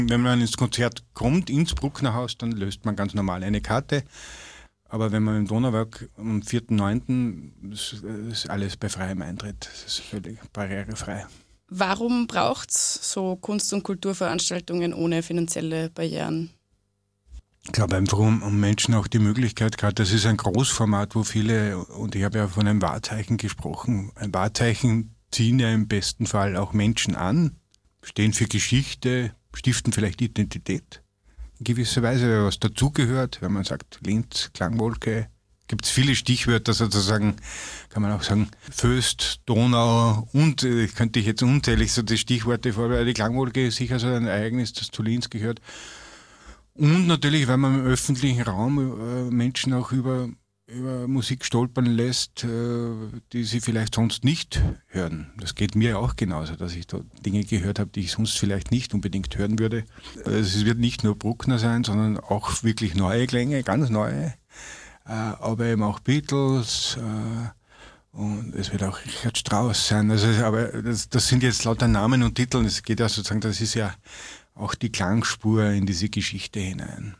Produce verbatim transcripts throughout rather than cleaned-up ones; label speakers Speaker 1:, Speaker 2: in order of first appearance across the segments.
Speaker 1: Wenn man ins Konzert kommt, ins Bruckner Haus, dann löst man ganz normal eine Karte. Aber wenn man im Donauwerk am vierten neunten ist, ist alles bei freiem Eintritt. Das ist völlig barrierefrei.
Speaker 2: Warum braucht es so Kunst- und Kulturveranstaltungen ohne finanzielle Barrieren?
Speaker 1: Ich glaube einfach, um, um Menschen auch die Möglichkeit, gerade das ist ein Großformat, wo viele, und ich habe ja von einem Wahrzeichen gesprochen, ein Wahrzeichen ziehen ja im besten Fall auch Menschen an, stehen für Geschichte, stiften vielleicht Identität. In gewisser Weise, was dazugehört, wenn man sagt Linz, Klangwolke, gibt es viele Stichwörter sozusagen, kann man auch sagen, Föst, Donau und, äh, könnte ich jetzt unzählig so die Stichworte vorbereiten, die Klangwolke ist sicher so ein Ereignis, das zu Linz gehört. Und natürlich, weil man im öffentlichen Raum äh, Menschen auch über, über Musik stolpern lässt, äh, die sie vielleicht sonst nicht hören. Das geht mir auch genauso, dass ich da Dinge gehört habe, die ich sonst vielleicht nicht unbedingt hören würde. Also es wird nicht nur Bruckner sein, sondern auch wirklich neue Klänge, ganz neue. Äh, aber eben auch Beatles äh, und es wird auch Richard Strauss sein. Also, aber das, das sind jetzt lauter Namen und Titel. Es geht ja sozusagen, das ist ja auch die Klangspur in diese Geschichte hinein.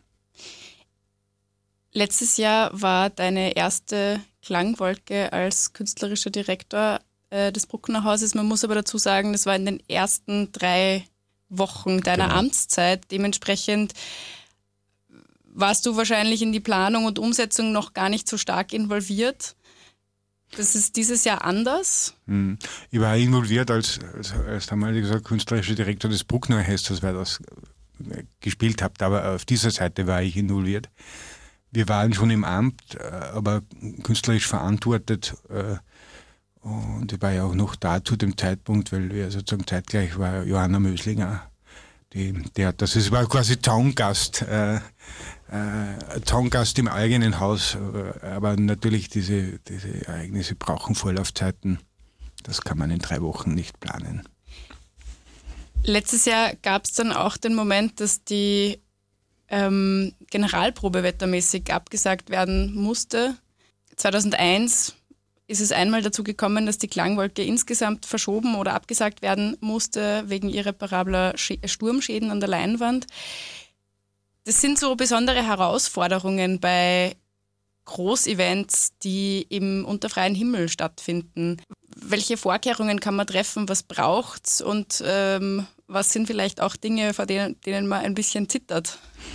Speaker 2: Letztes Jahr war deine erste Klangwolke als künstlerischer Direktor äh, des Bruckner Hauses. Man muss aber dazu sagen, das war in den ersten drei Wochen deiner genau. Amtszeit. Dementsprechend warst du wahrscheinlich in die Planung und Umsetzung noch gar nicht so stark involviert. Das ist dieses Jahr anders?
Speaker 1: Ich war involviert als, als, als damaliger künstlerischer Direktor des Bruckner Orchesters, weil das gespielt habt, aber auf dieser Seite war ich involviert. Wir waren schon im Amt, aber künstlerisch verantwortet und ich war ja auch noch da zu dem Zeitpunkt, weil wir sozusagen zeitgleich war Johanna Möslinger, die, der, das ist, war quasi Zaungast, äh, Äh, Zaungast im eigenen Haus, aber natürlich diese, diese Ereignisse brauchen Vorlaufzeiten. Das kann man in drei Wochen nicht planen.
Speaker 2: Letztes Jahr gab es dann auch den Moment, dass die ähm, Generalprobe wettermäßig abgesagt werden musste. zweitausendeins ist es einmal dazu gekommen, dass die Klangwolke insgesamt verschoben oder abgesagt werden musste wegen irreparabler Sch- Sturmschäden an der Leinwand. Das sind so besondere Herausforderungen bei Großevents, die im unter freiem Himmel stattfinden. Welche Vorkehrungen kann man treffen, was braucht's und ähm, was sind vielleicht auch Dinge, vor denen, denen man ein bisschen zittert?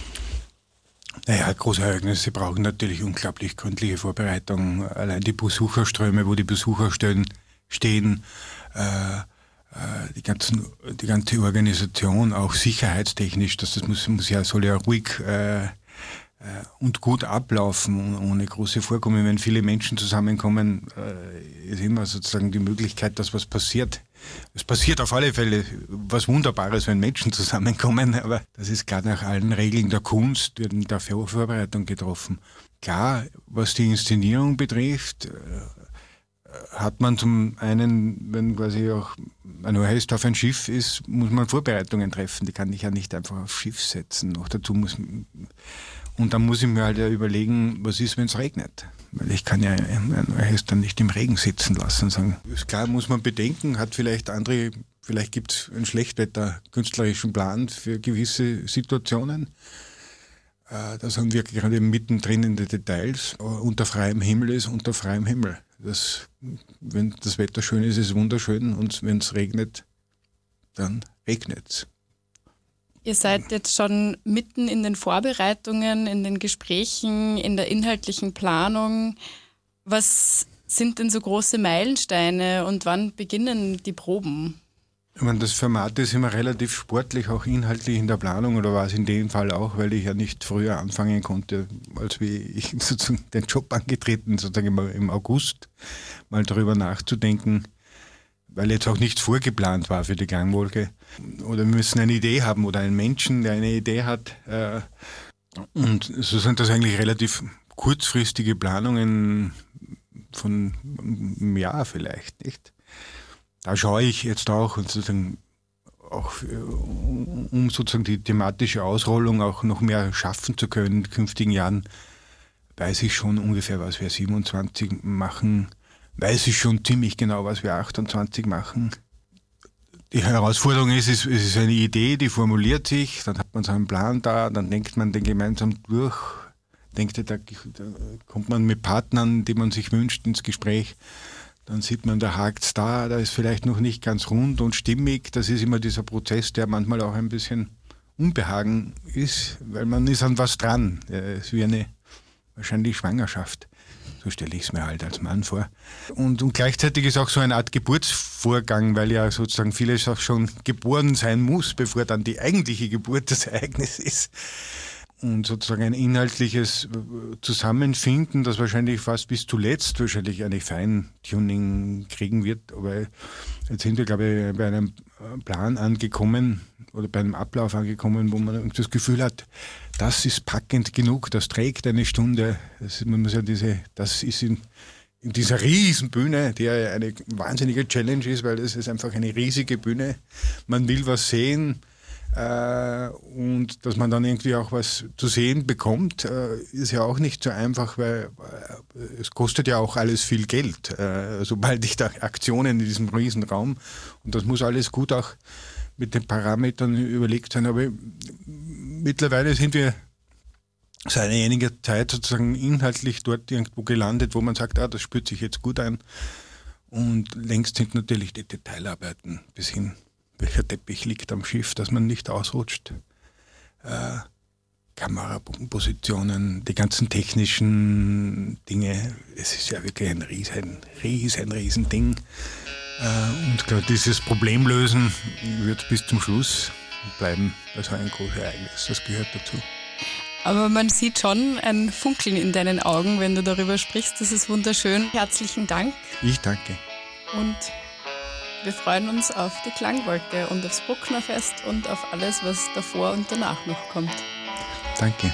Speaker 1: Naja, große Ereignisse brauchen natürlich unglaublich gründliche Vorbereitung. Allein die Besucherströme, wo die Besucher stehen, stehen äh, Die, ganzen, die ganze Organisation, auch sicherheitstechnisch, das, das muss, muss ja, soll ja ruhig äh, und gut ablaufen, ohne große Vorkommen. Wenn viele Menschen zusammenkommen, äh, ist immer sozusagen die Möglichkeit, dass was passiert. Es passiert auf alle Fälle was Wunderbares, wenn Menschen zusammenkommen, aber das ist klar nach allen Regeln der Kunst, wird in der Vorbereitung getroffen. Klar, was die Inszenierung betrifft, äh, hat man zum einen, wenn quasi auch ein Orchester auf ein Schiff ist, muss man Vorbereitungen treffen. Die kann ich ja nicht einfach aufs Schiff setzen. Noch dazu muss, und dann muss ich mir halt ja überlegen, was ist, wenn es regnet? Weil ich kann ja ein Orchester nicht im Regen sitzen lassen. Sagen. Ist klar, muss man bedenken, hat vielleicht andere, vielleicht gibt es einen Schlechtwetter-künstlerischen Plan für gewisse Situationen. Da sind wir gerade mittendrin in den Details. Unter freiem Himmel ist unter freiem Himmel. Das, wenn das Wetter schön ist, ist es wunderschön und wenn es regnet, dann regnet es.
Speaker 2: Ihr seid jetzt schon mitten in den Vorbereitungen, in den Gesprächen, in der inhaltlichen Planung. Was sind denn so große Meilensteine und wann beginnen die Proben?
Speaker 1: Ich meine, das Format ist immer relativ sportlich, auch inhaltlich in der Planung, oder war es in dem Fall auch, weil ich ja nicht früher anfangen konnte, als wie ich sozusagen den Job angetreten, sozusagen im August, mal darüber nachzudenken, weil jetzt auch nichts vorgeplant war für die Klangwolke. Oder wir müssen eine Idee haben oder einen Menschen, der eine Idee hat. Und so sind das eigentlich relativ kurzfristige Planungen von einem Jahr vielleicht, nicht? Da schaue ich jetzt auch, und sozusagen auch um sozusagen die thematische Ausrollung auch noch mehr schaffen zu können in den künftigen Jahren, weiß ich schon ungefähr, was wir siebenundzwanzig machen, weiß ich schon ziemlich genau, was wir achtundzwanzig machen. die Herausforderung ist, es ist eine Idee, die formuliert sich, dann hat man so einen Plan da, dann denkt man den gemeinsam durch, denkt, da, da kommt man mit Partnern, die man sich wünscht, ins Gespräch. Dann sieht man, da hakt's da, da ist vielleicht noch nicht ganz rund und stimmig. Das ist immer dieser Prozess, der manchmal auch ein bisschen Unbehagen ist, weil man ist an was dran. Es ist wie eine wahrscheinlich Schwangerschaft. So stelle ich es mir halt als Mann vor. Und, und gleichzeitig ist auch so eine Art Geburtsvorgang, weil ja sozusagen vieles auch schon geboren sein muss, bevor dann die eigentliche Geburt das Ereignis ist. Und sozusagen ein inhaltliches Zusammenfinden, das wahrscheinlich fast bis zuletzt wahrscheinlich eine Feintuning kriegen wird. Aber jetzt sind wir, glaube ich, bei einem Plan angekommen oder bei einem Ablauf angekommen, wo man das Gefühl hat, das ist packend genug, das trägt eine Stunde. Das, man muss ja diese, das ist in, in dieser riesen Bühne, die ja eine wahnsinnige Challenge ist, weil es ist einfach eine riesige Bühne. Man will was sehen. Äh, und dass man dann irgendwie auch was zu sehen bekommt, äh, ist ja auch nicht so einfach, weil äh, es kostet ja auch alles viel Geld, äh, sobald ich da Aktionen in diesem Riesenraum, und das muss alles gut auch mit den Parametern überlegt sein, aber mittlerweile sind wir seit einiger Zeit sozusagen inhaltlich dort irgendwo gelandet, wo man sagt, ah, das spürt sich jetzt gut ein, und längst sind natürlich die Detailarbeiten bis hin, welcher Teppich liegt am Schiff, dass man nicht ausrutscht. Äh, Kamerapositionen, die ganzen technischen Dinge. Es ist ja wirklich ein riesen, riesen, riesen Ding. Äh, und klar, dieses Problemlösen wird bis zum Schluss bleiben. Das war ein großes Ereignis, das gehört dazu.
Speaker 2: Aber man sieht schon ein Funkeln in deinen Augen, wenn du darüber sprichst. Das ist wunderschön. Herzlichen Dank.
Speaker 1: Ich danke.
Speaker 2: Und wir freuen uns auf die Klangwolke und aufs Brucknerfest und auf alles, was davor und danach noch kommt.
Speaker 1: Danke.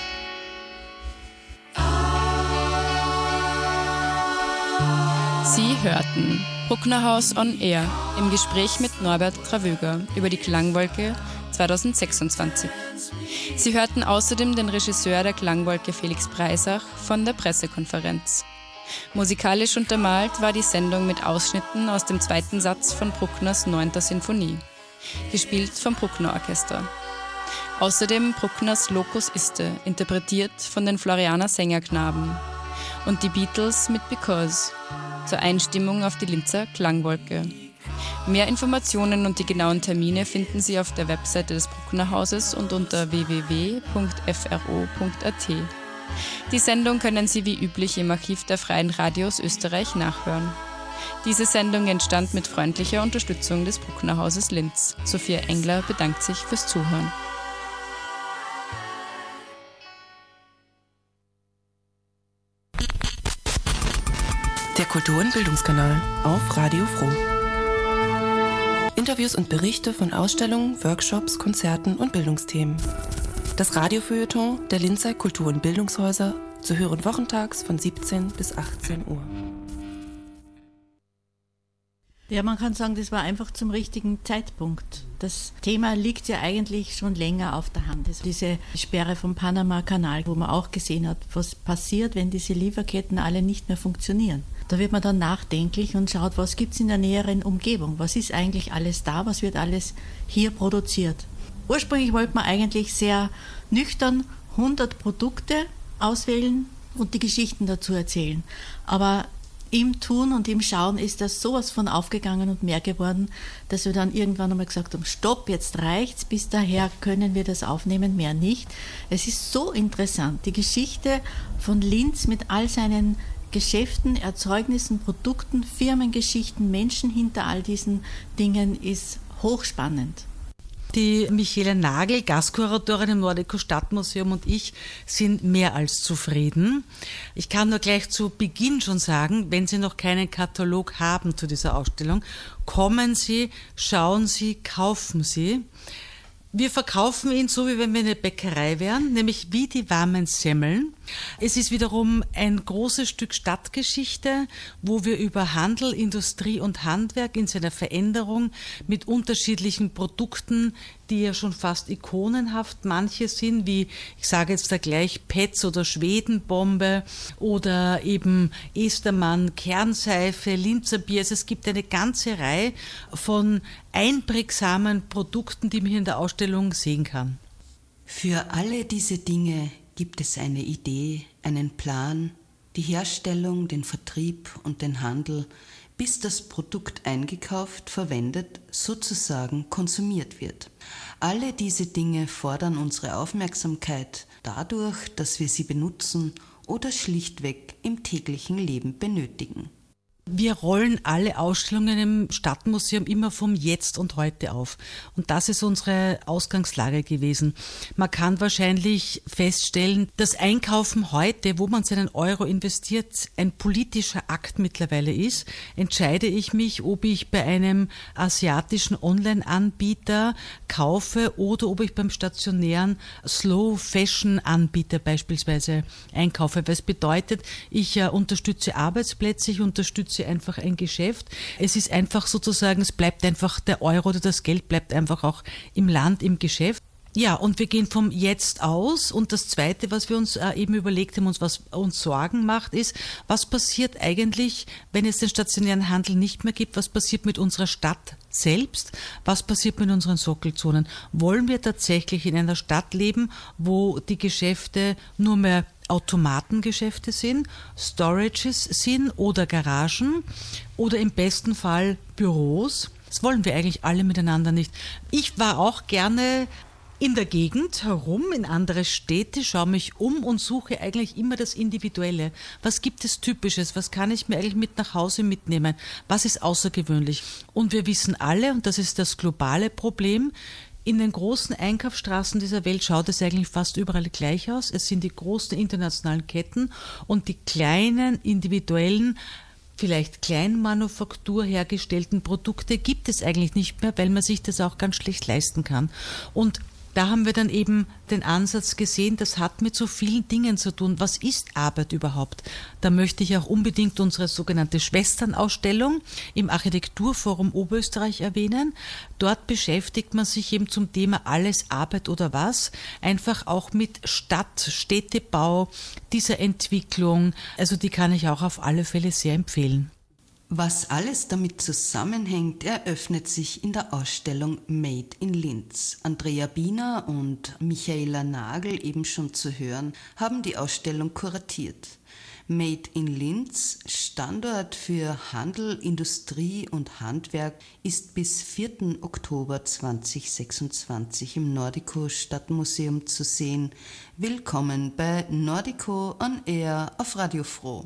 Speaker 2: Sie hörten Brucknerhaus on Air im Gespräch mit Norbert Gravöger über die Klangwolke zwanzig sechsundzwanzig. Sie hörten außerdem den Regisseur der Klangwolke Felix Breisach von der Pressekonferenz. Musikalisch untermalt war die Sendung mit Ausschnitten aus dem zweiten Satz von Bruckners neunter Sinfonie, gespielt vom Bruckner Orchester. Außerdem Bruckners Locus Iste, interpretiert von den Florianer Sängerknaben, und die Beatles mit Because, zur Einstimmung auf die Linzer Klangwolke. Mehr Informationen und die genauen Termine finden Sie auf der Webseite des Brucknerhauses und unter w w w punkt f r o punkt a t. Die Sendung können Sie wie üblich im Archiv der Freien Radios Österreich nachhören. Diese Sendung entstand mit freundlicher Unterstützung des Brucknerhauses Linz. Sophia Engler bedankt sich fürs Zuhören.
Speaker 3: Der Kultur- und Bildungskanal auf Radio Froh. Interviews und Berichte von Ausstellungen, Workshops, Konzerten und Bildungsthemen. Das Radiofeuilleton der Linzer Kultur- und Bildungshäuser, zu hören wochentags von siebzehn bis achtzehn Uhr.
Speaker 4: Ja, man kann sagen, das war einfach zum richtigen Zeitpunkt. Das Thema liegt ja eigentlich schon länger auf der Hand. Also diese Sperre vom Panama-Kanal, wo man auch gesehen hat, was passiert, wenn diese Lieferketten alle nicht mehr funktionieren. Da wird man dann nachdenklich und schaut, was gibt es in der näheren Umgebung? Was ist eigentlich alles da? Was wird alles hier produziert? Ursprünglich wollte man eigentlich sehr nüchtern hundert Produkte auswählen und die Geschichten dazu erzählen. Aber im Tun und im Schauen ist das sowas von aufgegangen und mehr geworden, dass wir dann irgendwann einmal gesagt haben, stopp, jetzt reicht's, bis daher können wir das aufnehmen, mehr nicht. Es ist so interessant, die Geschichte von Linz mit all seinen Geschäften, Erzeugnissen, Produkten, Firmengeschichten, Menschen hinter all diesen Dingen ist hochspannend.
Speaker 5: Die Michele Nagel, Gastkuratorin im Nordico Stadtmuseum, und ich sind mehr als zufrieden. Ich kann nur gleich zu Beginn schon sagen, wenn Sie noch keinen Katalog haben zu dieser Ausstellung, kommen Sie, schauen Sie, kaufen Sie. Wir verkaufen ihn so, wie wenn wir eine Bäckerei wären, nämlich wie die warmen Semmeln. Es ist wiederum ein großes Stück Stadtgeschichte, wo wir über Handel, Industrie und Handwerk in seiner Veränderung mit unterschiedlichen Produkten, die ja schon fast ikonenhaft manche sind, wie, ich sage jetzt da gleich, Pets oder Schwedenbombe oder eben Estermann, Kernseife, Linzerbier. Also es gibt eine ganze Reihe von einprägsamen Produkten, die man hier in der Ausstellung sehen kann.
Speaker 6: Für alle diese Dinge gibt es eine Idee, einen Plan, die Herstellung, den Vertrieb und den Handel, bis das Produkt eingekauft, verwendet, sozusagen konsumiert wird. Alle diese Dinge fordern unsere Aufmerksamkeit dadurch, dass wir sie benutzen oder schlichtweg im täglichen Leben benötigen.
Speaker 5: Wir rollen alle Ausstellungen im Stadtmuseum immer vom Jetzt und Heute auf. Und das ist unsere Ausgangslage gewesen. Man kann wahrscheinlich feststellen, das Einkaufen heute, wo man seinen Euro investiert, ein politischer Akt mittlerweile ist. Entscheide ich mich, ob ich bei einem asiatischen Online-Anbieter kaufe oder ob ich beim stationären Slow-Fashion-Anbieter beispielsweise einkaufe. Weil es bedeutet, ich äh, unterstütze Arbeitsplätze, ich unterstütze einfach ein Geschäft. Es ist einfach sozusagen, es bleibt einfach der Euro oder das Geld bleibt einfach auch im Land, im Geschäft. Ja, und wir gehen vom Jetzt aus. Und das Zweite, was wir uns äh, eben überlegt haben, uns was uns Sorgen macht, ist, was passiert eigentlich, wenn es den stationären Handel nicht mehr gibt? Was passiert mit unserer Stadt selbst? Was passiert mit unseren Sockelzonen? Wollen wir tatsächlich in einer Stadt leben, wo die Geschäfte nur mehr Automatengeschäfte sind, Storages sind oder Garagen oder im besten Fall Büros? Das wollen wir eigentlich alle miteinander nicht. Ich war auch gerne in der Gegend herum, in andere Städte, schaue mich um und suche eigentlich immer das Individuelle. Was gibt es Typisches? Was kann ich mir eigentlich mit nach Hause mitnehmen? Was ist außergewöhnlich? Und wir wissen alle, und das ist das globale Problem, in den großen Einkaufsstraßen dieser Welt schaut es eigentlich fast überall gleich aus. Es sind die großen internationalen Ketten und die kleinen, individuellen, vielleicht Kleinmanufaktur hergestellten Produkte gibt es eigentlich nicht mehr, weil man sich das auch ganz schlecht leisten kann. Und da haben wir dann eben den Ansatz gesehen, das hat mit so vielen Dingen zu tun. Was ist Arbeit überhaupt? Da möchte ich auch unbedingt unsere sogenannte Schwesternausstellung im Architekturforum Oberösterreich erwähnen. Dort beschäftigt man sich eben zum Thema Alles Arbeit oder was, einfach auch mit Stadt, Städtebau, dieser Entwicklung. Also die kann ich auch auf alle Fälle sehr empfehlen.
Speaker 6: Was alles damit zusammenhängt, eröffnet sich in der Ausstellung Made in Linz. Andrea Biener und Michaela Nagel, eben schon zu hören, haben die Ausstellung kuratiert. Made in Linz, Standort für Handel, Industrie und Handwerk, ist bis vierten Oktober zweitausendsechsundzwanzig im Nordico Stadtmuseum zu sehen. Willkommen bei Nordico on Air auf Radio Froh.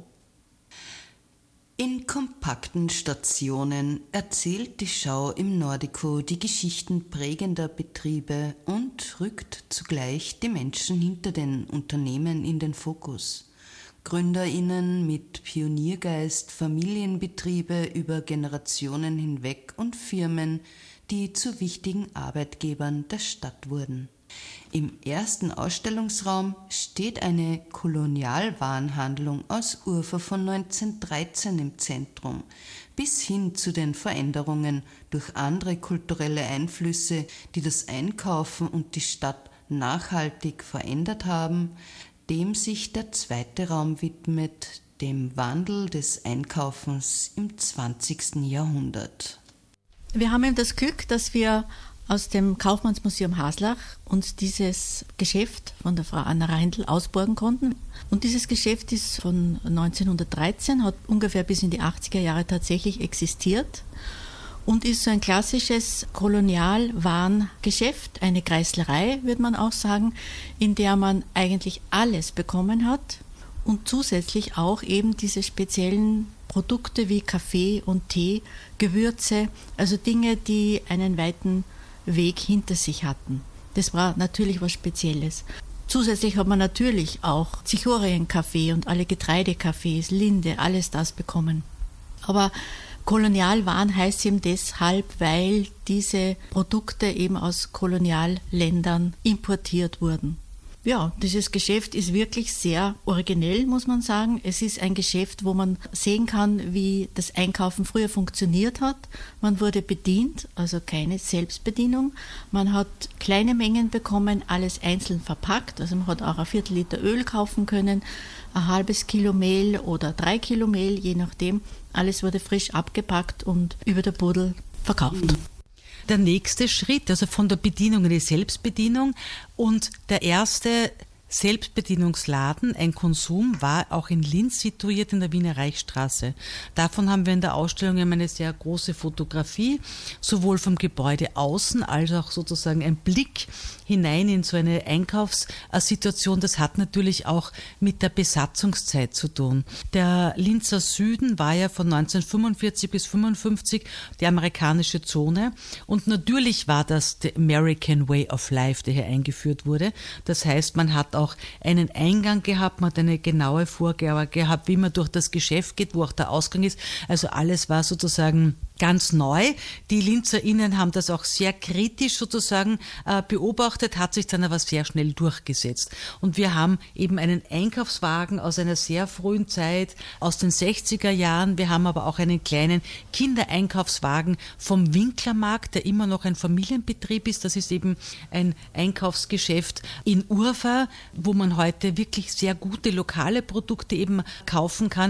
Speaker 6: In kompakten Stationen erzählt die Schau im Nordico die Geschichten prägender Betriebe und rückt zugleich die Menschen hinter den Unternehmen in den Fokus. GründerInnen mit Pioniergeist, Familienbetriebe über Generationen hinweg und Firmen, die zu wichtigen Arbeitgebern der Stadt wurden. Im ersten Ausstellungsraum steht eine Kolonialwarenhandlung aus Urfa von neunzehnhundertdreizehn im Zentrum, bis hin zu den Veränderungen durch andere kulturelle Einflüsse, die das Einkaufen und die Stadt nachhaltig verändert haben, dem sich der zweite Raum widmet, dem Wandel des Einkaufens im zwanzigsten Jahrhundert.
Speaker 4: Wir haben eben das Glück, dass wir aus dem Kaufmannsmuseum Haslach uns dieses Geschäft von der Frau Anna Reindl ausborgen konnten. Und dieses Geschäft ist von neunzehnhundertdreizehn, hat ungefähr bis in die achtziger Jahre tatsächlich existiert und ist so ein klassisches Kolonialwarengeschäft, eine Kreislerei, würde man auch sagen, in der man eigentlich alles bekommen hat und zusätzlich auch eben diese speziellen Produkte wie Kaffee und Tee, Gewürze, also Dinge, die einen weiten Weg hinter sich hatten. Das war natürlich was Spezielles. Zusätzlich hat man natürlich auch Zichorienkaffee und alle Getreidekaffees, Linde, alles das bekommen. Aber Kolonialwaren heißt eben deshalb, weil diese Produkte eben aus Kolonialländern importiert wurden. Ja, dieses Geschäft ist wirklich sehr originell, muss man sagen. Es ist ein Geschäft, wo man sehen kann, wie das Einkaufen früher funktioniert hat. Man wurde bedient, also keine Selbstbedienung. Man hat kleine Mengen bekommen, alles einzeln verpackt. Also man hat auch ein Viertel Liter Öl kaufen können, ein halbes Kilo Mehl oder drei Kilo Mehl, je nachdem. Alles wurde frisch abgepackt und über der Buddel verkauft.
Speaker 5: Der nächste Schritt, also von der Bedienung in die Selbstbedienung, und der erste Selbstbedienungsladen, ein Konsum, war auch in Linz situiert in der Wiener Reichsstraße. Davon haben wir in der Ausstellung eine sehr große Fotografie, sowohl vom Gebäude außen als auch sozusagen ein Blick hinein in so eine Einkaufssituation. Das hat natürlich auch mit der Besatzungszeit zu tun. Der Linzer Süden war ja von neunzehnhundertfünfundvierzig bis fünfundfünfzig die amerikanische Zone, und natürlich war das der American Way of Life, der hier eingeführt wurde. Das heißt, man hat auch einen Eingang gehabt, man hat eine genaue Vorgabe gehabt, wie man durch das Geschäft geht, wo auch der Ausgang ist. Also alles war sozusagen ganz neu. Die LinzerInnen haben das auch sehr kritisch sozusagen äh, beobachtet, hat sich dann aber sehr schnell durchgesetzt. Und wir haben eben einen Einkaufswagen aus einer sehr frühen Zeit, aus den sechziger Jahren. Wir haben aber auch einen kleinen Kindereinkaufswagen vom Winklermarkt, der immer noch ein Familienbetrieb ist. Das ist eben ein Einkaufsgeschäft in Urfa, wo man heute wirklich sehr gute lokale Produkte eben kaufen kann.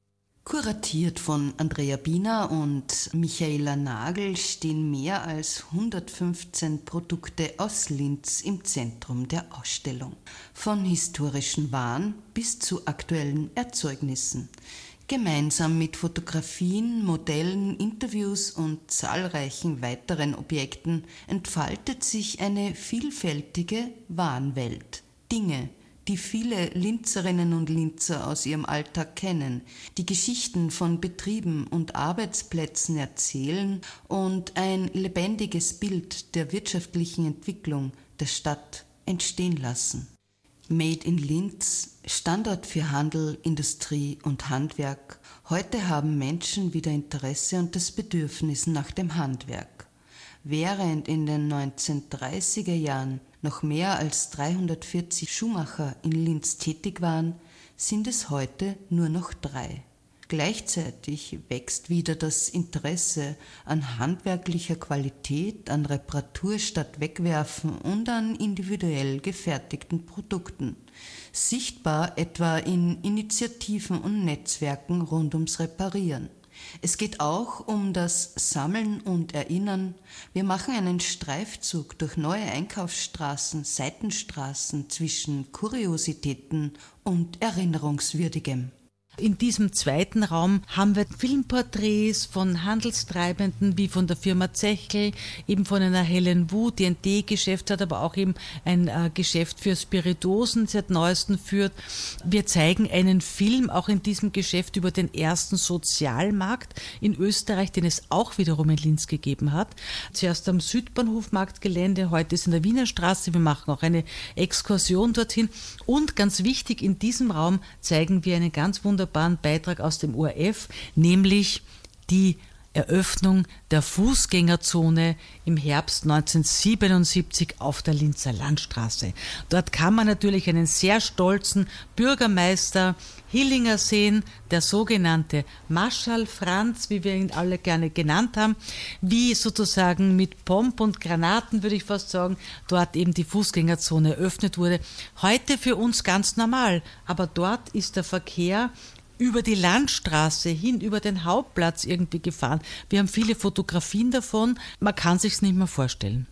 Speaker 6: Kuratiert von Andrea Biener und Michaela Nagel stehen mehr als hundertfünfzehn Produkte aus Linz im Zentrum der Ausstellung. Von historischen Waren bis zu aktuellen Erzeugnissen. Gemeinsam mit Fotografien, Modellen, Interviews und zahlreichen weiteren Objekten entfaltet sich eine vielfältige Warenwelt. Dinge, die viele Linzerinnen und Linzer aus ihrem Alltag kennen, die Geschichten von Betrieben und Arbeitsplätzen erzählen und ein lebendiges Bild der wirtschaftlichen Entwicklung der Stadt entstehen lassen. Made in Linz, Standort für Handel, Industrie und Handwerk. Heute haben Menschen wieder Interesse und das Bedürfnis nach dem Handwerk. Während in den neunzehnhundertdreißiger Jahren noch mehr als dreihundertvierzig Schuhmacher in Linz tätig waren, sind es heute nur noch drei. Gleichzeitig wächst wieder das Interesse an handwerklicher Qualität, an Reparatur statt Wegwerfen und an individuell gefertigten Produkten. Sichtbar etwa in Initiativen und Netzwerken rund ums Reparieren. Es geht auch um das Sammeln und Erinnern. Wir machen einen Streifzug durch neue Einkaufsstraßen, Seitenstraßen zwischen Kuriositäten und Erinnerungswürdigem.
Speaker 5: In diesem zweiten Raum haben wir Filmporträts von Handelstreibenden wie von der Firma Zechel, eben von einer Helen Wu, die ein Teegeschäft hat, aber auch eben ein äh, Geschäft für Spirituosen seit neuestem führt. Wir zeigen einen Film auch in diesem Geschäft über den ersten Sozialmarkt in Österreich, den es auch wiederum in Linz gegeben hat. Zuerst am Südbahnhofmarktgelände, heute ist in der Wiener Straße. Wir machen auch eine Exkursion dorthin. Und ganz wichtig, in diesem Raum zeigen wir einen ganz wunderbaren Beitrag aus dem O R F, nämlich die Eröffnung der Fußgängerzone im Herbst neunzehnhundertsiebenundsiebzig auf der Linzer Landstraße. Dort kann man natürlich einen sehr stolzen Bürgermeister Hillinger sehen, der sogenannte Marschall Franz, wie wir ihn alle gerne genannt haben, wie sozusagen mit Pomp und Granaten, würde ich fast sagen, dort eben die Fußgängerzone eröffnet wurde. Heute für uns ganz normal, aber dort ist der Verkehr über die Landstraße hin, über den Hauptplatz irgendwie gefahren. Wir haben viele Fotografien davon, man kann sich's nicht mehr vorstellen.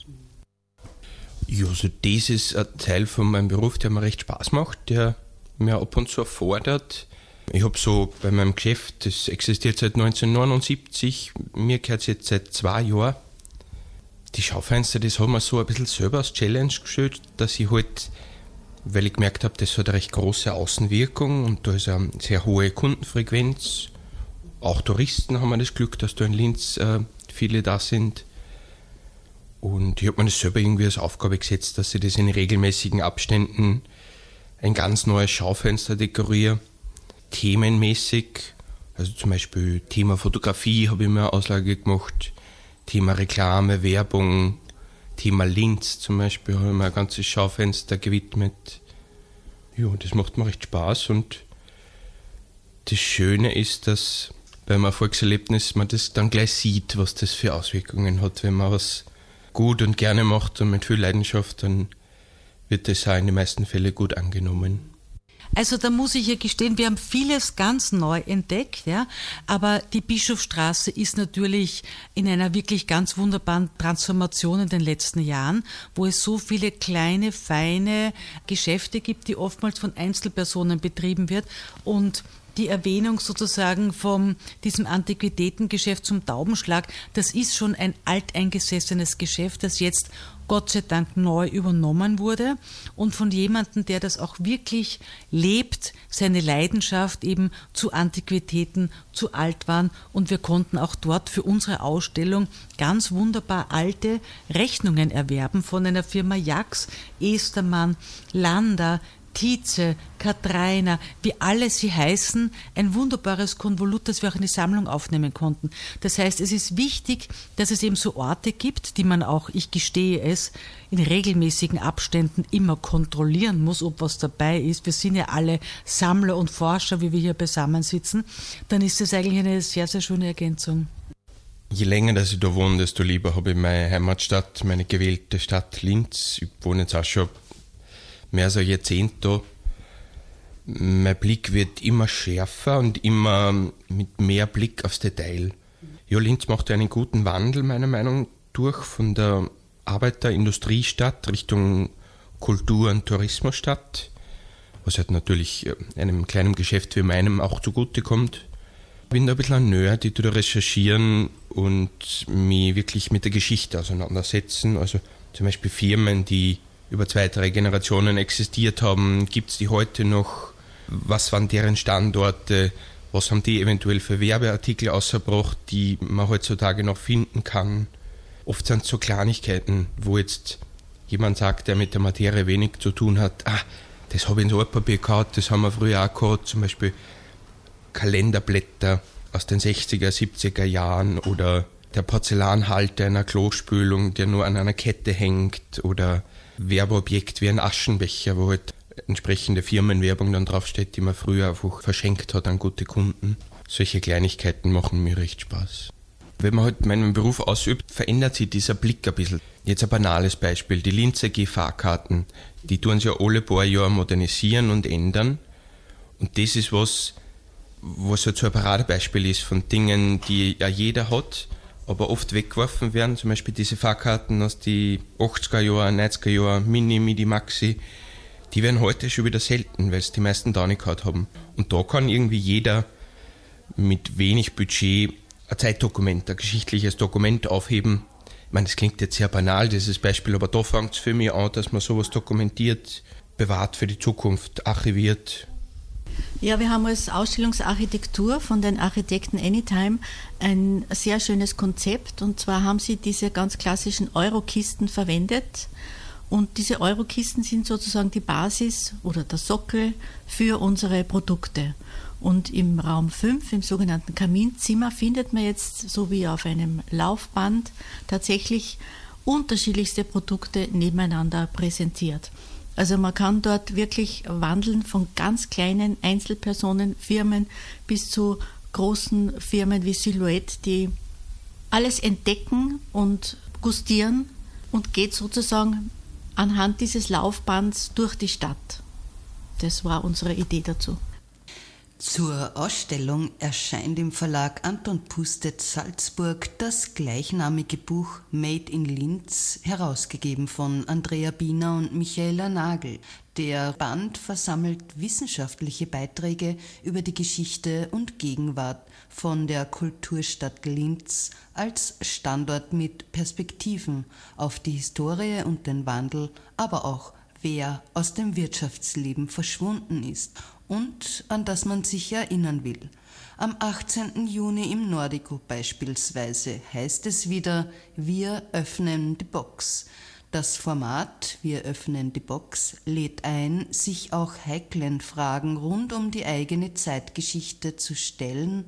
Speaker 7: Ja, also das ist ein Teil von meinem Beruf, der mir recht Spaß macht, der mir ab und zu erfordert. Ich habe so bei meinem Geschäft, das existiert seit neunzehnhundertneunundsiebzig, mir gehört es jetzt seit zwei Jahren. Die Schaufenster, das haben wir so ein bisschen selber als Challenge gestellt, dass ich halt, weil ich gemerkt habe, das hat eine recht große Außenwirkung und da ist eine sehr hohe Kundenfrequenz. Auch Touristen haben wir das Glück, dass da in Linz äh, viele da sind. Und ich habe mir das selber irgendwie als Aufgabe gesetzt, dass ich das in regelmäßigen Abständen ein ganz neues Schaufenster dekoriere. Themenmäßig, also zum Beispiel Thema Fotografie habe ich mir eine Auslage gemacht, Thema Reklame, Werbung, Thema Linz zum Beispiel habe ich mir ein ganzes Schaufenster gewidmet. Ja, das macht mir recht Spaß und das Schöne ist, dass beim Erfolgserlebnis man das dann gleich sieht, was das für Auswirkungen hat. Wenn man was gut und gerne macht und mit viel Leidenschaft, dann wird das auch in den meisten Fällen gut angenommen.
Speaker 5: Also da muss ich ja gestehen, wir haben vieles ganz neu entdeckt, ja, aber die Bischofstraße ist natürlich in einer wirklich ganz wunderbaren Transformation in den letzten Jahren, wo es so viele kleine, feine Geschäfte gibt, die oftmals von Einzelpersonen betrieben wird und die Erwähnung sozusagen von diesem Antiquitätengeschäft zum Taubenschlag, das ist schon ein alteingesessenes Geschäft, das jetzt Gott sei Dank neu übernommen wurde und von jemandem, der das auch wirklich lebt, seine Leidenschaft eben zu Antiquitäten, zu Altwaren, und wir konnten auch dort für unsere Ausstellung ganz wunderbar alte Rechnungen erwerben von einer Firma Jax, Estermann, Lander, Tietze, Katreiner, wie alle sie heißen, ein wunderbares Konvolut, das wir auch in die Sammlung aufnehmen konnten. Das heißt, es ist wichtig, dass es eben so Orte gibt, die man auch, ich gestehe es, in regelmäßigen Abständen immer kontrollieren muss, ob was dabei ist. Wir sind ja alle Sammler und Forscher, wie wir hier beisammensitzen. Dann ist das eigentlich eine sehr, sehr schöne Ergänzung.
Speaker 7: Je länger dass ich da wohne, desto lieber habe ich meine Heimatstadt, meine gewählte Stadt Linz. Ich wohne jetzt auch schon mehr als ein Jahrzehnt da. Mein Blick wird immer schärfer und immer mit mehr Blick aufs Detail. Ja, Linz macht einen guten Wandel, meiner Meinung nach, durch von der Arbeiter-Industriestadt Richtung Kultur- und Tourismusstadt, was halt natürlich einem kleinen Geschäft wie meinem auch zugutekommt. Ich bin da ein bisschen ein Nerd, ich tue da recherchieren und mich wirklich mit der Geschichte auseinandersetzen. Also zum Beispiel Firmen, die über zwei, drei Generationen existiert haben, gibt es die heute noch? Was waren deren Standorte? Was haben die eventuell für Werbeartikel ausgebracht, die man heutzutage noch finden kann? Oft sind es so Kleinigkeiten, wo jetzt jemand sagt, der mit der Materie wenig zu tun hat, ah, das habe ich ins Altpapier gehabt, das haben wir früher auch gehabt, zum Beispiel Kalenderblätter aus den sechziger, siebziger Jahren oder der Porzellanhalter einer Klospülung, der nur an einer Kette hängt, oder Werbeobjekt wie ein Aschenbecher, wo halt entsprechende Firmenwerbung dann draufsteht, die man früher einfach verschenkt hat an gute Kunden. Solche Kleinigkeiten machen mir recht Spaß. Wenn man halt meinen Beruf ausübt, verändert sich dieser Blick ein bisschen. Jetzt ein banales Beispiel, die Linzer G-Fahrkarten, die tun sich ja alle paar Jahre modernisieren und ändern. Und das ist was, was halt so ein Paradebeispiel ist von Dingen, die ja jeder hat, aber oft weggeworfen werden, zum Beispiel diese Fahrkarten aus den achtziger Jahren, neunziger Jahren, Mini, Midi, Maxi, die werden heute schon wieder selten, weil es die meisten da nicht gehabt haben. Und da kann irgendwie jeder mit wenig Budget ein Zeitdokument, ein geschichtliches Dokument aufheben. Ich meine, das klingt jetzt sehr banal, dieses Beispiel, aber da fängt es für mich an, dass man sowas dokumentiert, bewahrt für die Zukunft, archiviert.
Speaker 4: Ja, wir haben als Ausstellungsarchitektur von den Architekten Anytime ein sehr schönes Konzept, und zwar haben sie diese ganz klassischen Eurokisten verwendet, und diese Eurokisten sind sozusagen die Basis oder der Sockel für unsere Produkte. Und im Raum fünf, im sogenannten Kaminzimmer, findet man jetzt, so wie auf einem Laufband, tatsächlich unterschiedlichste Produkte nebeneinander präsentiert. Also man kann dort wirklich wandeln von ganz kleinen Einzelpersonen, Firmen bis zu großen Firmen wie Silhouette, die alles entdecken und gustieren und geht sozusagen anhand dieses Laufbands durch die Stadt. Das war unsere Idee dazu.
Speaker 6: Zur Ausstellung erscheint im Verlag Anton Pustet Salzburg das gleichnamige Buch Made in Linz, herausgegeben von Andrea Biener und Michaela Nagel. Der Band versammelt wissenschaftliche Beiträge über die Geschichte und Gegenwart von der Kulturstadt Linz als Standort mit Perspektiven auf die Historie und den Wandel, aber auch wer aus dem Wirtschaftsleben verschwunden ist und an das man sich erinnern will. Am achtzehnten Juni im Nordico beispielsweise heißt es wieder, wir öffnen die Box. Das Format Wir öffnen die Box lädt ein, sich auch heiklen Fragen rund um die eigene Zeitgeschichte zu stellen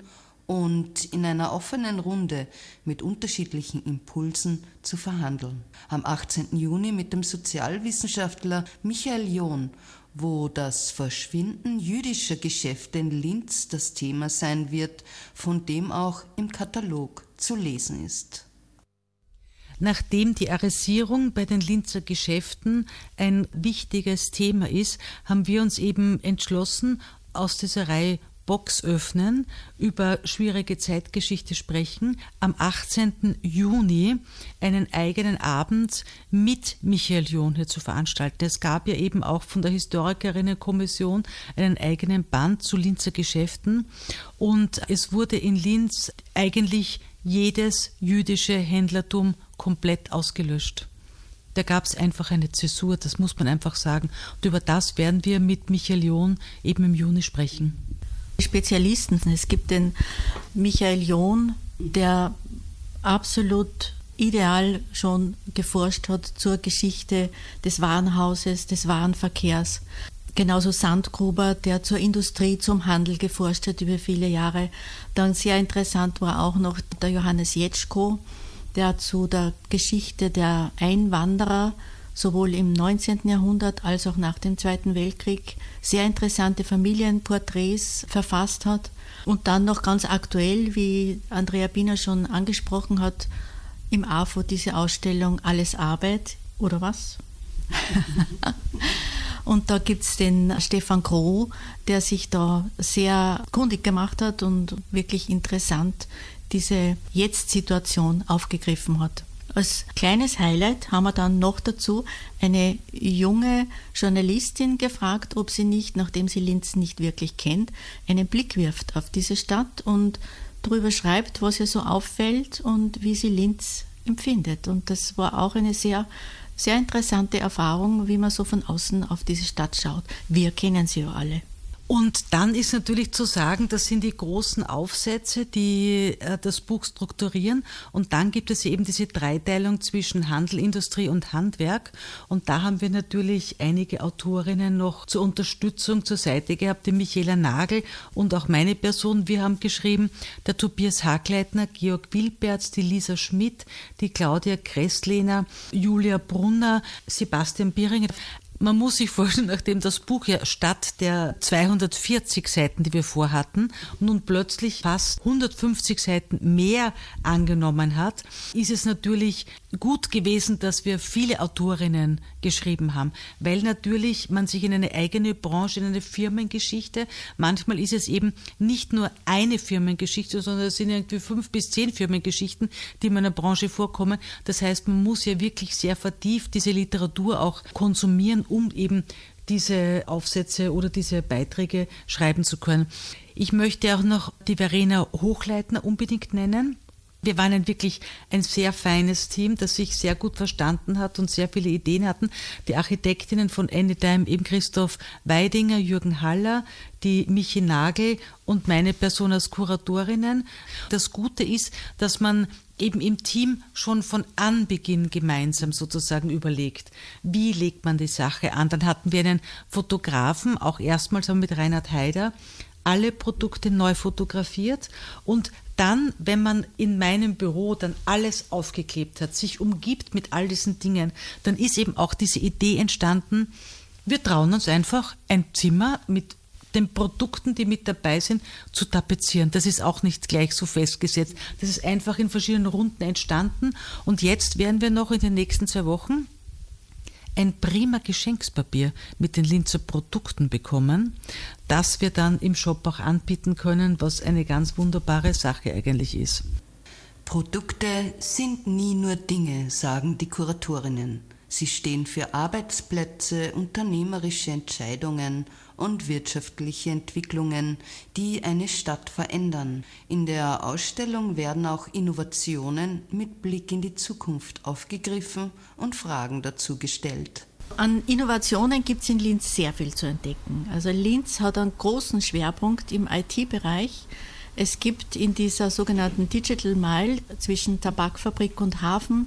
Speaker 6: und in einer offenen Runde mit unterschiedlichen Impulsen zu verhandeln. Am achtzehnten Juni mit dem Sozialwissenschaftler Michael John, wo das Verschwinden jüdischer Geschäfte in Linz das Thema sein wird, von dem auch im Katalog zu lesen ist.
Speaker 5: Nachdem die Arisierung bei den Linzer Geschäften ein wichtiges Thema ist, haben wir uns eben entschlossen, aus dieser Reihe Box öffnen, über schwierige Zeitgeschichte sprechen, am achtzehnten Juni einen eigenen Abend mit Michael John hier zu veranstalten. Es gab ja eben auch von der Historikerinnenkommission einen eigenen Band zu Linzer Geschäften und es wurde in Linz eigentlich jedes jüdische Händlertum komplett ausgelöscht. Da gab es einfach eine Zäsur, das muss man einfach sagen. Und über das werden wir mit Michael John eben im Juni sprechen.
Speaker 4: Spezialisten. Es gibt den Michael John, der absolut ideal schon geforscht hat zur Geschichte des Warenhauses, des Warenverkehrs. Genauso Sandgruber, der zur Industrie, zum Handel geforscht hat über viele Jahre. Dann sehr interessant war auch noch der Johannes Jetschko, der zu der Geschichte der Einwanderer sowohl im neunzehnten Jahrhundert als auch nach dem Zweiten Weltkrieg sehr interessante Familienporträts verfasst hat. Und dann noch ganz aktuell, wie Andrea Biener schon angesprochen hat, im A F O diese Ausstellung Alles Arbeit, oder was? Und da gibt es den Stefan Groh, der sich da sehr kundig gemacht hat und wirklich interessant diese Jetzt-Situation aufgegriffen hat. Als kleines Highlight haben wir dann noch dazu eine junge Journalistin gefragt, ob sie nicht, nachdem sie Linz nicht wirklich kennt, einen Blick wirft auf diese Stadt und darüber schreibt, was ihr so auffällt und wie sie Linz empfindet. Und das war auch eine sehr, sehr interessante Erfahrung, wie man so von außen auf diese Stadt schaut. Wir kennen sie ja alle.
Speaker 5: Und dann ist natürlich zu sagen, das sind die großen Aufsätze, die äh, das Buch strukturieren. Und dann gibt es eben diese Dreiteilung zwischen Handel, Industrie und Handwerk. Und da haben wir natürlich einige Autorinnen noch zur Unterstützung zur Seite gehabt, die Michaela Nagel und auch meine Person. Wir haben geschrieben, der Tobias Hagleitner, Georg Wilpertz, die Lisa Schmidt, die Claudia Kresslehner, Julia Brunner, Sebastian Bieringer. Man muss sich vorstellen, nachdem das Buch ja statt der zweihundertvierzig Seiten, die wir vorhatten, nun plötzlich fast hundertfünfzig Seiten mehr angenommen hat, ist es natürlich gut gewesen, dass wir viele Autorinnen geschrieben haben, weil natürlich man sich in eine eigene Branche, in eine Firmengeschichte, manchmal ist es eben nicht nur eine Firmengeschichte, sondern es sind irgendwie fünf bis zehn Firmengeschichten, die in einer Branche vorkommen. Das heißt, man muss ja wirklich sehr vertieft diese Literatur auch konsumieren, um eben diese Aufsätze oder diese Beiträge schreiben zu können. Ich möchte auch noch die Verena Hochleitner unbedingt nennen. Wir waren ein wirklich ein sehr feines Team, das sich sehr gut verstanden hat und sehr viele Ideen hatten. Die Architektinnen von Anytime, eben Christoph Weidinger, Jürgen Haller, die Michi Nagel und meine Person als Kuratorinnen. Das Gute ist, dass man eben im Team schon von Anbeginn gemeinsam sozusagen überlegt, wie legt man die Sache an. Dann hatten wir einen Fotografen, auch erstmals mit Reinhard Haider, alle Produkte neu fotografiert und dann, wenn man in meinem Büro dann alles aufgeklebt hat, sich umgibt mit all diesen Dingen, dann ist eben auch diese Idee entstanden, wir trauen uns einfach ein Zimmer mit den Produkten, die mit dabei sind, zu tapezieren. Das ist auch nicht gleich so festgesetzt. Das ist einfach in verschiedenen Runden entstanden und jetzt werden wir noch in den nächsten zwei Wochen ein prima Geschenkspapier mit den Linzer Produkten bekommen, das wir dann im Shop auch anbieten können, was eine ganz wunderbare Sache eigentlich ist.
Speaker 6: Produkte sind nie nur Dinge, sagen die Kuratorinnen. Sie stehen für Arbeitsplätze, unternehmerische Entscheidungen und wirtschaftliche Entwicklungen, die eine Stadt verändern. In der Ausstellung werden auch Innovationen mit Blick in die Zukunft aufgegriffen und Fragen dazu gestellt.
Speaker 4: An Innovationen gibt es in Linz sehr viel zu entdecken. Also Linz hat einen großen Schwerpunkt im I T-Bereich. Es gibt in dieser sogenannten Digital Mile zwischen Tabakfabrik und Hafen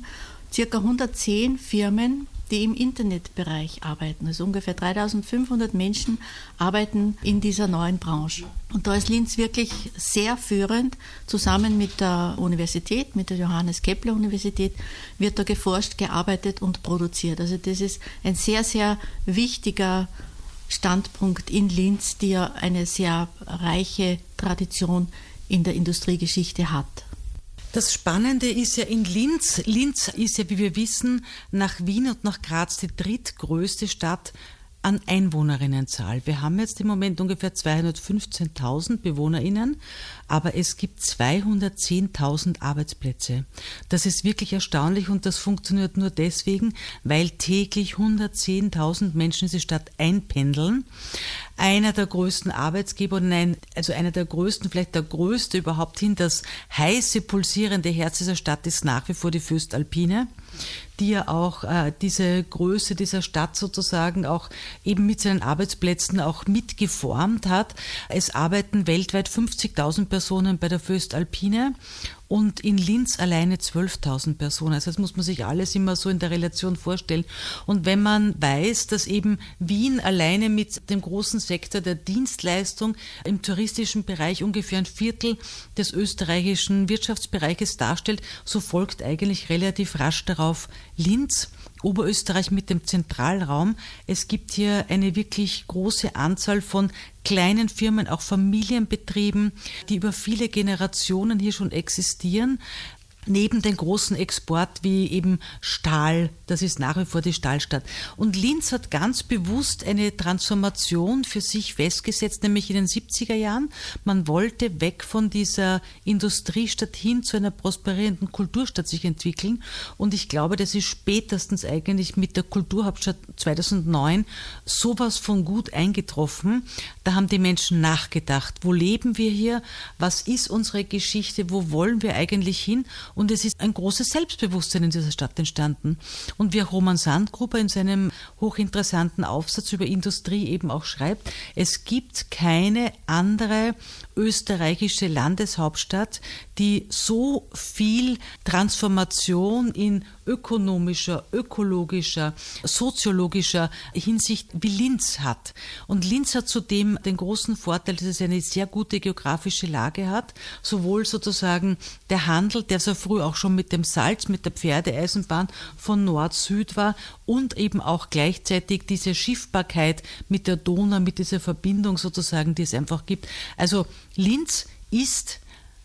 Speaker 4: circa hundertzehn Firmen, die im Internetbereich arbeiten. Also ungefähr dreitausendfünfhundert Menschen arbeiten in dieser neuen Branche. Und da ist Linz wirklich sehr führend. Zusammen mit der Universität, mit der Johannes Kepler Universität, wird da geforscht, gearbeitet und produziert. Also das ist ein sehr, sehr wichtiger Standpunkt in Linz, die ja eine sehr reiche Tradition in der Industriegeschichte hat.
Speaker 5: Das Spannende ist ja in Linz, Linz ist ja, wie wir wissen, nach Wien und nach Graz die drittgrößte Stadt an Einwohnerinnenzahl. Wir haben jetzt im Moment ungefähr zweihundertfünfzehntausend BewohnerInnen, aber es gibt zweihundertzehntausend Arbeitsplätze. Das ist wirklich erstaunlich und das funktioniert nur deswegen, weil täglich hundertzehntausend Menschen in diese Stadt einpendeln. Einer der größten Arbeitsgeber, nein, also einer der größten, vielleicht der größte überhaupt hin, das heiße, pulsierende Herz dieser Stadt ist nach wie vor die Voestalpine, die ja auch äh, diese Größe dieser Stadt sozusagen auch eben mit seinen Arbeitsplätzen auch mitgeformt hat. Es arbeiten weltweit fünfzigtausend Personen bei der Voestalpine und in Linz alleine zwölftausend Personen. Also das muss man sich alles immer so in der Relation vorstellen. Und wenn man weiß, dass eben Wien alleine mit dem großen Sektor der Dienstleistung im touristischen Bereich ungefähr ein Viertel des österreichischen Wirtschaftsbereiches darstellt, so folgt eigentlich relativ rasch darauf Linz, Oberösterreich mit dem Zentralraum. Es gibt hier eine wirklich große Anzahl von kleinen Firmen, auch Familienbetrieben, die über viele Generationen hier schon existieren. Neben den großen Export wie eben Stahl, das ist nach wie vor die Stahlstadt. Und Linz hat ganz bewusst eine Transformation für sich festgesetzt, nämlich in den siebziger Jahren. Man wollte weg von dieser Industriestadt hin zu einer prosperierenden Kulturstadt sich entwickeln. Und ich glaube, das ist spätestens eigentlich mit der Kulturhauptstadt zweitausendneun sowas von gut eingetroffen. Da haben die Menschen nachgedacht, wo leben wir hier, was ist unsere Geschichte, wo wollen wir eigentlich hin? Und es ist ein großes Selbstbewusstsein in dieser Stadt entstanden. Und wie auch Roman Sandgruber in seinem hochinteressanten Aufsatz über Industrie eben auch schreibt, es gibt keine andere österreichische Landeshauptstadt, die so viel Transformation in ökonomischer, ökologischer, soziologischer Hinsicht wie Linz hat. Und Linz hat zudem den großen Vorteil, dass es eine sehr gute geografische Lage hat, sowohl sozusagen der Handel, der so früh auch schon mit dem Salz, mit der Pferdeeisenbahn von Nord-Süd war und eben auch gleichzeitig diese Schiffbarkeit mit der Donau, mit dieser Verbindung sozusagen, die es einfach gibt. Also Linz ist,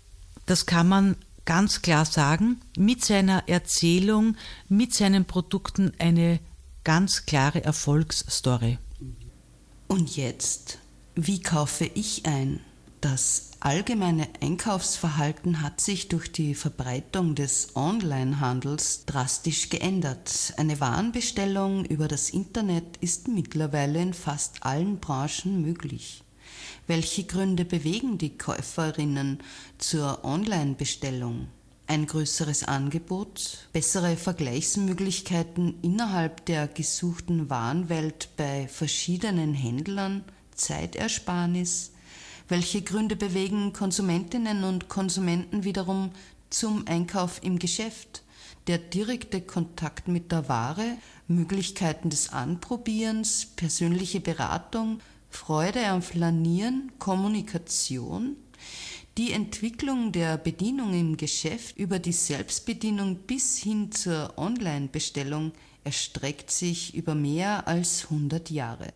Speaker 5: das kann man ganz klar sagen, mit seiner Erzählung, mit seinen Produkten eine ganz klare Erfolgsstory.
Speaker 6: Und jetzt, wie kaufe ich ein? Das allgemeine Einkaufsverhalten hat sich durch die Verbreitung des Onlinehandels drastisch geändert. Eine Warenbestellung über das Internet ist mittlerweile in fast allen Branchen möglich. Welche Gründe bewegen die Käuferinnen zur Online-Bestellung? Ein größeres Angebot, bessere Vergleichsmöglichkeiten innerhalb der gesuchten Warenwelt bei verschiedenen Händlern, Zeitersparnis? Welche Gründe bewegen Konsumentinnen und Konsumenten wiederum zum Einkauf im Geschäft? Der direkte Kontakt mit der Ware, Möglichkeiten des Anprobierens, persönliche Beratung, Freude am Flanieren, Kommunikation, die Entwicklung der Bedienung im Geschäft über die Selbstbedienung bis hin zur Online-Bestellung erstreckt sich über mehr als hundert Jahre.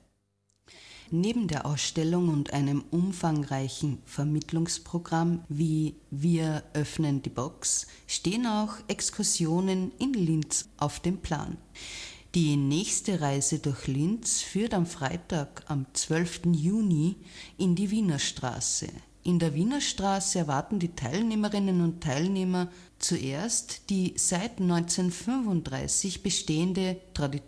Speaker 6: Neben der Ausstellung und einem umfangreichen Vermittlungsprogramm wie Wir öffnen die Box stehen auch Exkursionen in Linz auf dem Plan. Die nächste Reise durch Linz führt am Freitag, am zwölften Juni, in die Wienerstraße. In der Wienerstraße erwarten die Teilnehmerinnen und Teilnehmer zuerst die seit neunzehnhundertfünfunddreißig bestehende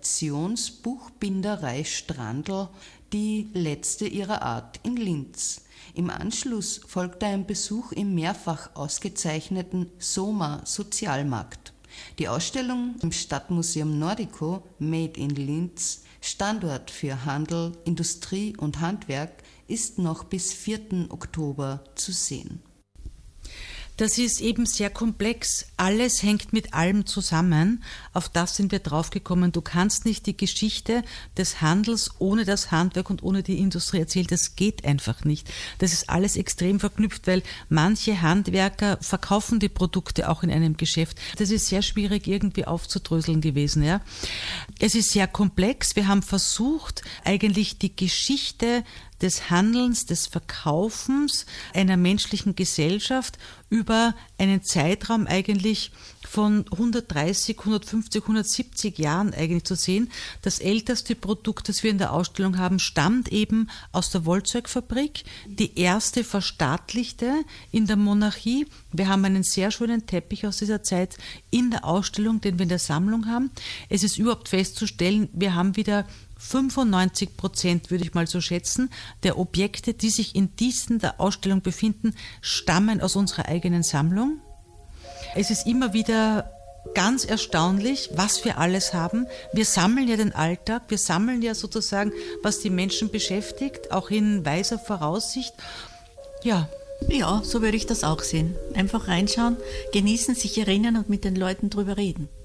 Speaker 6: Traditionsbuchbinderei Strandl, die letzte ihrer Art in Linz. Im Anschluss folgte ein Besuch im mehrfach ausgezeichneten Soma Sozialmarkt. Die Ausstellung im Stadtmuseum Nordico Made in Linz, Standort für Handel, Industrie und Handwerk, ist noch bis vierten Oktober zu sehen.
Speaker 5: Das ist eben sehr komplex. Alles hängt mit allem zusammen. Auf das sind wir draufgekommen. Du kannst nicht die Geschichte des Handels ohne das Handwerk und ohne die Industrie erzählen. Das geht einfach nicht. Das ist alles extrem verknüpft, weil manche Handwerker verkaufen die Produkte auch in einem Geschäft. Das ist sehr schwierig irgendwie aufzudröseln gewesen. Ja. Es ist sehr komplex. Wir haben versucht, eigentlich die Geschichte des Handelns, des Verkaufens einer menschlichen Gesellschaft über einen Zeitraum eigentlich von hundertdreißig, hundertfünfzig, hundertsiebzig Jahren eigentlich zu sehen. Das älteste Produkt, das wir in der Ausstellung haben, stammt eben aus der Wollzeugfabrik, die erste verstaatlichte in der Monarchie. Wir haben einen sehr schönen Teppich aus dieser Zeit in der Ausstellung, den wir in der Sammlung haben. Es ist überhaupt festzustellen, wir haben wieder fünfundneunzig Prozent, würde ich mal so schätzen, der Objekte, die sich in diesen der Ausstellung befinden, stammen aus unserer eigenen Sammlung. Es ist immer wieder ganz erstaunlich, was wir alles haben. Wir sammeln ja den Alltag, wir sammeln ja sozusagen, was die Menschen beschäftigt, auch in weiser Voraussicht. Ja.
Speaker 4: Ja, so würde ich das auch sehen. Einfach reinschauen, genießen, sich erinnern und mit den Leuten drüber reden.